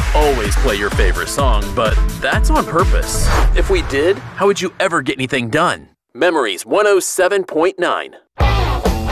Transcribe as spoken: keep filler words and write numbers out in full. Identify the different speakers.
Speaker 1: always play your favorite song, but that's on purpose. If we did, how would you ever get anything done? Memories one oh seven point nine.